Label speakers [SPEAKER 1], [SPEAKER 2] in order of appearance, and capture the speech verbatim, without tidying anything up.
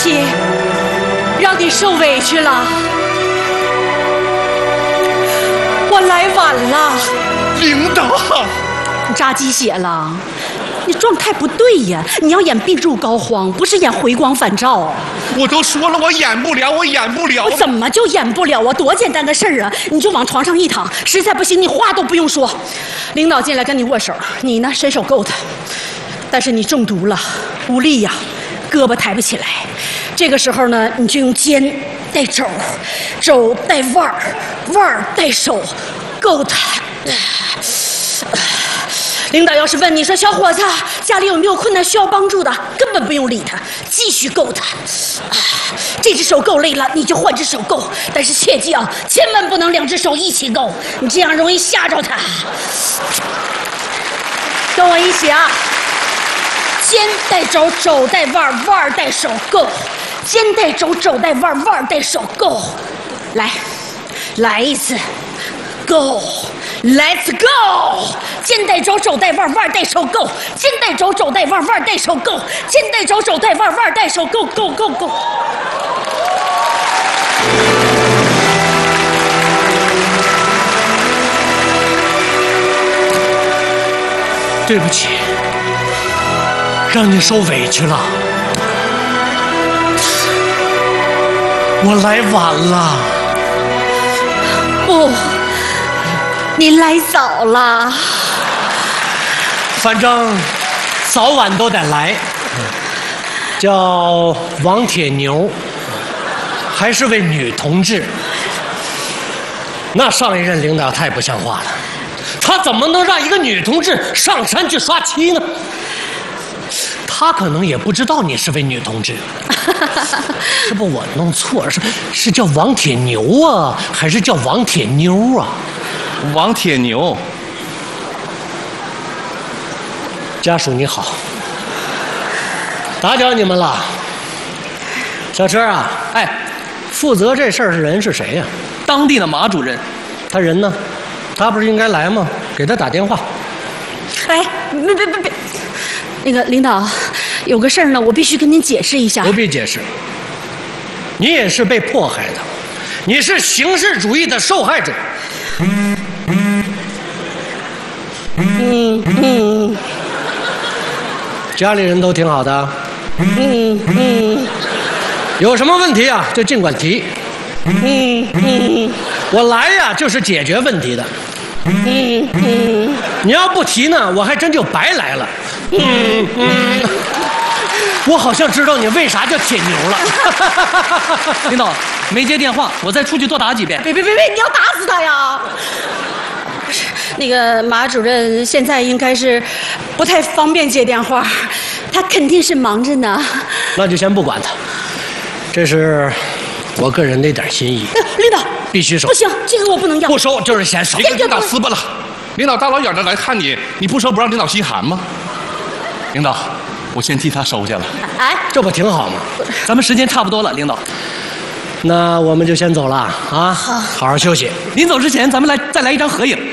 [SPEAKER 1] 起，让你受委屈了。我来晚了，
[SPEAKER 2] 领导，
[SPEAKER 1] 你扎鸡血了，你状态不对呀！你要演病入膏肓，不是演回光返照。
[SPEAKER 2] 我都说了，我演不了，我演不了。
[SPEAKER 1] 我怎么就演不了啊？多简单的事儿啊！你就往床上一躺，实在不行，你话都不用说。领导进来跟你握手，你呢伸手够他，但是你中毒了，无力呀、啊，胳膊抬不起来。这个时候呢，你就用肩带肘，肘带腕儿，腕儿带手，够他。领导要是问你说小伙子家里有没有困难需要帮助的，根本不用理他，继续够他。这只手够累了，你就换只手够，但是切记啊，千万不能两只手一起够，你这样容易吓着他。跟我一起啊，肩带肘，肘带腕，腕带手够；肩带肘，肘带腕，腕带手够。来，来一次。Go, let's go！ 肩带肘，肘带腕，腕带手够；肩带肘，肘带腕，腕带手够；肩带肘，肘带腕，腕带手够，go go go！
[SPEAKER 3] 对不起，让你受委屈了，我来晚了。
[SPEAKER 1] 不。你来早了，
[SPEAKER 3] 反正早晚都得来。叫王铁牛，还是位女同志。那上一任领导太不像话了，他怎么能让一个女同志上山去刷漆呢？他可能也不知道你是位女同志，是不我弄错了？是是叫王铁牛啊，还是叫王铁妞啊？
[SPEAKER 2] 王铁牛，
[SPEAKER 3] 家属你好，打搅你们了。小车啊，哎，负责这事儿的人是谁呀、啊？
[SPEAKER 4] 当地的马主任。
[SPEAKER 3] 他人呢？他不是应该来吗？给他打电话。
[SPEAKER 1] 哎，别别别别，那个领导，有个事儿呢，我必须跟您解释一下。
[SPEAKER 3] 不必解释，你也是被迫害的，你是形式主义的受害者。嗯嗯，家里人都挺好的。嗯嗯，有什么问题啊，就尽管提。嗯嗯，我来呀就是解决问题的。嗯嗯，你要不提呢，我还真就白来了。嗯嗯，我好像知道你为啥叫铁牛了。
[SPEAKER 4] 领导没接电话，我再出去多打几遍。
[SPEAKER 1] 别别别别，你要打死他呀！那个马主任现在应该是不太方便接电话，他肯定是忙着呢。
[SPEAKER 3] 那就先不管他，这是我个人的一点心意。
[SPEAKER 1] 领导
[SPEAKER 3] 必须收。
[SPEAKER 1] 不行，这个我不能要。
[SPEAKER 3] 不收就是嫌少。
[SPEAKER 2] 你跟领导撕巴了，领导大老远的来看你，你不收不让领导心寒吗？领导，我先替他收下了。
[SPEAKER 1] 哎，
[SPEAKER 3] 这不挺好吗？
[SPEAKER 4] 咱们时间差不多了，领导。
[SPEAKER 3] 那我们就先走了啊！好，好好休息。
[SPEAKER 4] 临走之前，咱们来再来一张合影。